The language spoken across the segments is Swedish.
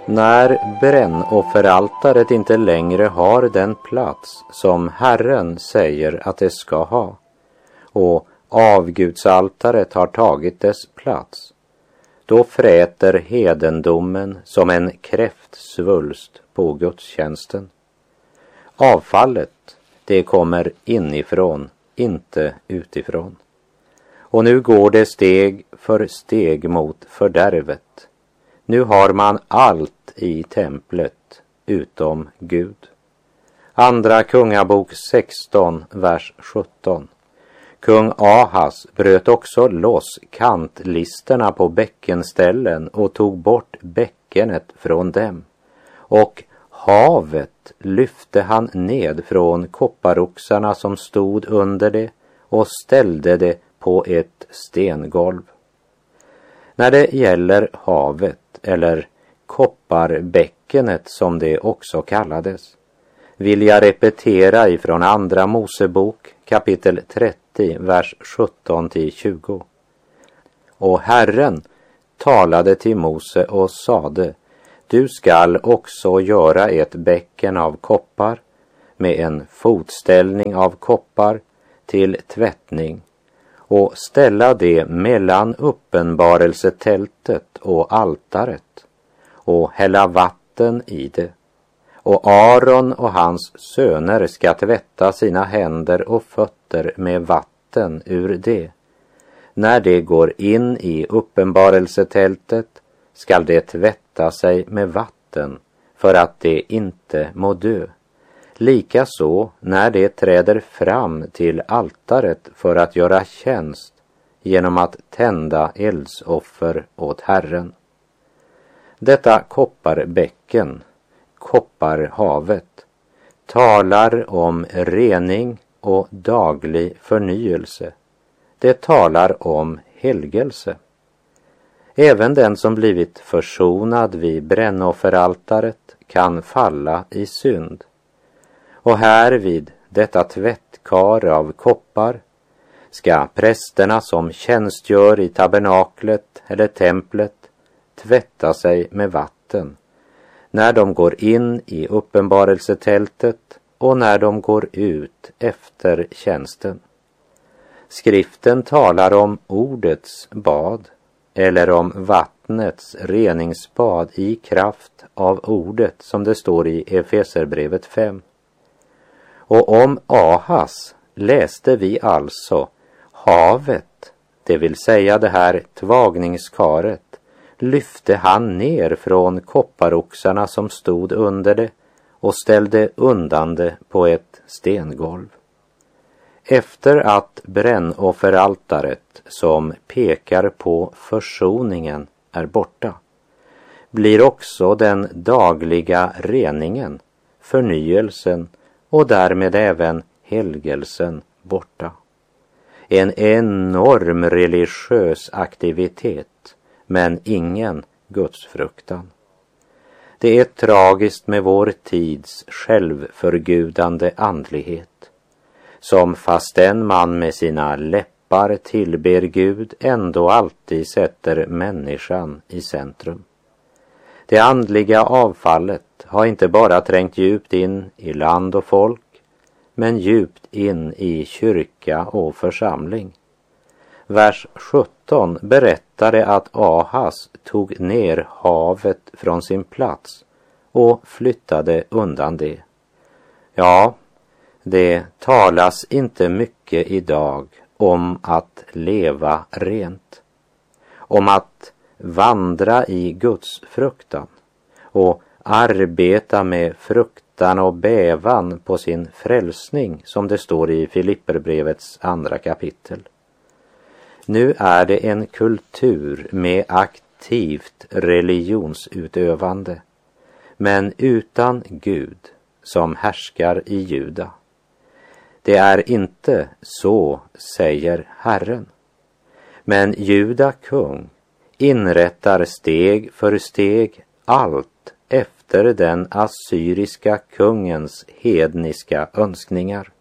När brännofferaltaret inte längre har den plats som Herren säger att det ska ha, och avgudsaltaret har tagit dess plats, då fräter hedendomen som en kräftsvulst på gudstjänsten. Avfallet, det kommer inifrån, inte utifrån. Och nu går det steg för steg mot fördärvet. Nu har man allt i templet utom Gud. Andra Kungabok 16, vers 17. Kung Ahas bröt också loss kantlisterna på bäckenställen och tog bort bäckenet från dem. Och havet lyfte han ned från kopparoxarna som stod under det och ställde det på ett stengolv. När det gäller havet, eller kopparbäckenet som det också kallades, vill jag repetera ifrån Andra Mosebok kapitel 30, vers 17-20. Och Herren talade till Mose och sade: Du skall också göra ett bäcken av koppar med en fotställning av koppar till tvättning och ställa det mellan uppenbarelsetältet och altaret och hälla vatten i det. Och Aaron och hans söner ska tvätta sina händer och fötter med vatten ur det. När det går in i uppenbarelsetältet skall det tvätta sig med vatten för att det inte må dö. Likaså när det träder fram till altaret för att göra tjänst genom att tända eldsoffer åt Herren. Detta kopparbäcken, kopparhavet, talar om rening och daglig förnyelse. Det talar om helgelse. Även den som blivit försonad vid brännofferaltaret kan falla i synd. Och här vid detta tvättkar av koppar ska prästerna som tjänstgör i tabernaklet eller templet tvätta sig med vatten när de går in i uppenbarelsetältet och när de går ut efter tjänsten. Skriften talar om ordets bad eller om vattnets reningsbad i kraft av ordet, som det står i Efeserbrevet 5. Och om Ahas läste vi alltså havet, det vill säga det här tvagningskaret, lyfte han ner från kopparoxarna som stod under det och ställde undan det på ett stengolv. Efter att brännofferaltaret, som pekar på försoningen, är borta, blir också den dagliga reningen, förnyelsen och därmed även helgelsen borta. En enorm religiös aktivitet, men ingen gudsfruktan. Det är tragiskt med vår tids självförgudande andlighet, som fastän man med sina läppar tillber Gud ändå alltid sätter människan i centrum. Det andliga avfallet har inte bara trängt djupt in i land och folk, men djupt in i kyrka och församling. Vers 17 berättade att Ahas tog ner havet från sin plats och flyttade undan det. Ja, det talas inte mycket idag om att leva rent, om att vandra i Guds fruktan och arbeta med fruktan och bävan på sin frälsning, som det står i Filipperbrevets 2 kapitel. Nu är det en kultur med aktivt religionsutövande, men utan Gud som härskar i Juda. Det är inte så, säger Herren. Men Juda kung inrättar steg för steg allt efter den assyriska kungens hedniska önskningar.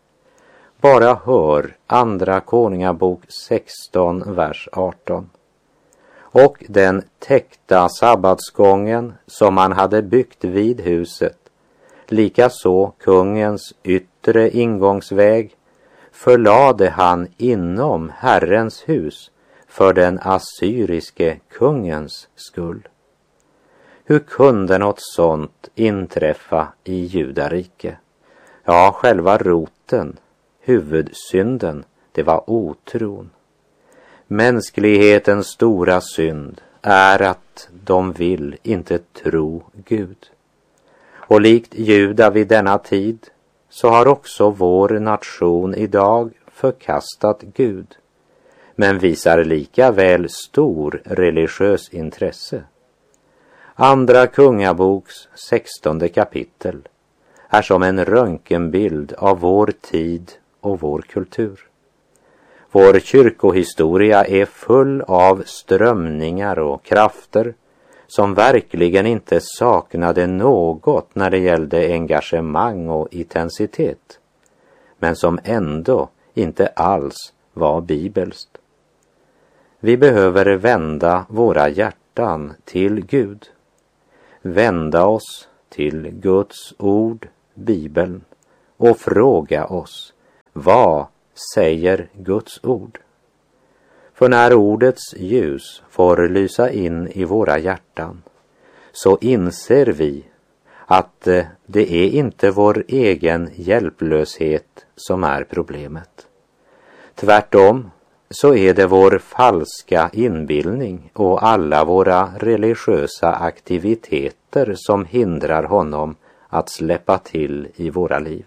Bara hör Andra Konungabok 16, vers 18. och den täckta sabbatsgången som han hade byggt vid huset, likaså kungens yttre ingångsväg, förlade han inom Herrens hus för den assyriske kungens skull. Hur kunde något sånt inträffa i Judarike? Ja, själva roten, huvudsynden, det var otron. Mänsklighetens stora synd är att de vill inte tro Gud. Och likt Juda vid denna tid så har också vår nation idag förkastat Gud, men visar lika väl stor religiös intresse. Andra kungaboks 16:e kapitel är som en röntgenbild av vår tid och vår kultur. Vår kyrkohistoria är full av strömningar och krafter som verkligen inte saknade något när det gällde engagemang och intensitet, men som ändå inte alls var bibelskt. Vi behöver vända våra hjärtan till Gud, vända oss till Guds ord, Bibeln, och fråga oss, vad säger Guds ord? För när ordets ljus får lysa in i våra hjärtan så inser vi att det är inte vår egen hjälplöshet som är problemet. Tvärtom så är det vår falska inbildning och alla våra religiösa aktiviteter som hindrar honom att släppa till i våra liv.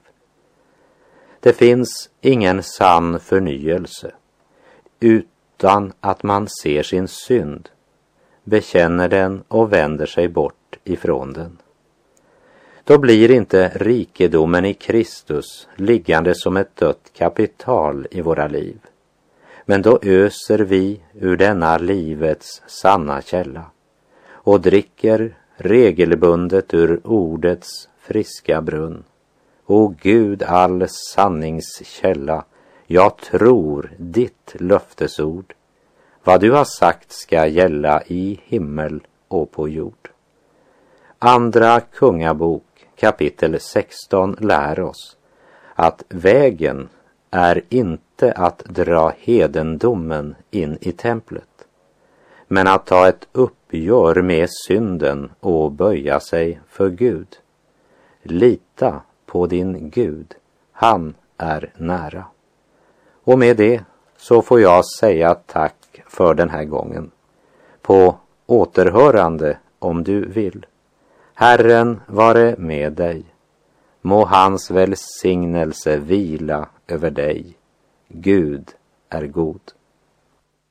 Det finns ingen sann förnyelse utan att man ser sin synd, bekänner den och vänder sig bort ifrån den. Då blir inte rikedomen i Kristus liggande som ett dött kapital i våra liv. Men då öser vi ur denna livets sanna källa och dricker regelbundet ur ordets friska brunn. O Gud, all sanningskälla, jag tror ditt löftesord. Vad du har sagt ska gälla i himmel och på jord. Andra kungabok kapitel 16 lär oss att vägen är inte att dra hedendomen in i templet, men att ta ett uppgör med synden och böja sig för Gud. Lita på din Gud, han är nära. Och med det så får jag säga tack för den här gången. På återhörande om du vill. Herren vare med dig. Må hans välsignelse vila över dig. Gud är god.